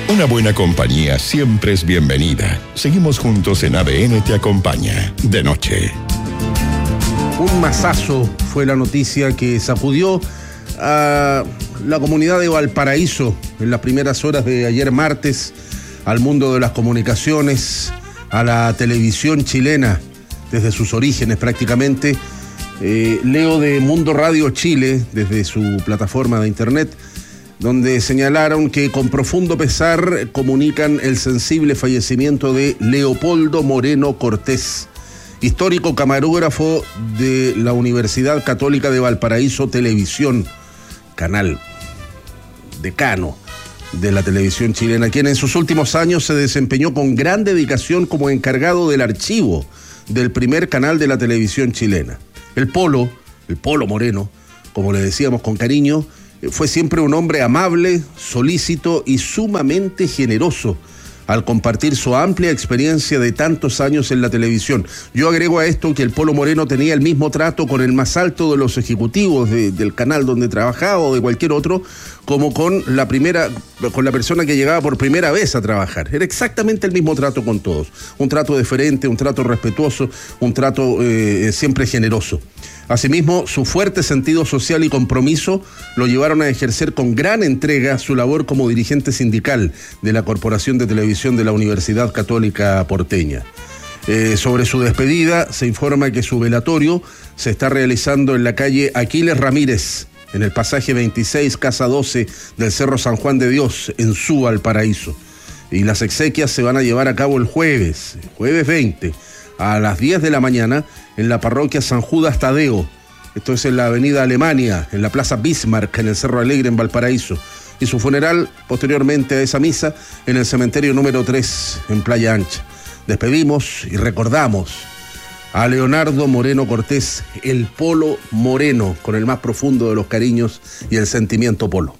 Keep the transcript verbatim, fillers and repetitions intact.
Una buena compañía siempre es bienvenida. Seguimos juntos en A D N Te Acompaña, de noche. Un masazo fue la noticia que sacudió a la comunidad de Valparaíso en las primeras horas de ayer martes, al mundo de las comunicaciones, a la televisión chilena, desde sus orígenes prácticamente. Eh, leo de Mundo Radio Chile, desde su plataforma de internet, donde señalaron que con profundo pesar comunican el sensible fallecimiento de Leopoldo Moreno Cortés, histórico camarógrafo de la Universidad Católica de Valparaíso Televisión, canal decano de la televisión chilena, quien en sus últimos años se desempeñó con gran dedicación como encargado del archivo del primer canal de la televisión chilena. El Polo, el Polo Moreno, como le decíamos con cariño, fue siempre un hombre amable, solícito y sumamente generoso al compartir su amplia experiencia de tantos años en la televisión. Yo agrego a esto que el Polo Moreno tenía el mismo trato con el más alto de los ejecutivos de, del canal donde trabajaba o de cualquier otro, como con la primera, con la persona que llegaba por primera vez a trabajar. Era exactamente el mismo trato con todos. Un trato deferente, un trato respetuoso, un trato eh, siempre generoso. Asimismo, su fuerte sentido social y compromiso lo llevaron a ejercer con gran entrega su labor como dirigente sindical de la Corporación de Televisión de la Universidad Católica Porteña. Eh, sobre su despedida, se informa que su velatorio se está realizando en la calle Aquiles Ramírez, en el pasaje veintiséis, casa doce del Cerro San Juan de Dios, en Su Valparaíso. Y las exequias se van a llevar a cabo el jueves, jueves veinte, a las diez de la mañana, en la parroquia San Judas Tadeo. Esto es en la avenida Alemania, en la plaza Bismarck, en el Cerro Alegre, en Valparaíso. Y su funeral, posteriormente a esa misa, en el cementerio número tres, en Playa Ancha. Despedimos y recordamos a Leonardo Moreno Cortés, el Polo Moreno, con el más profundo de los cariños y el sentimiento Polo.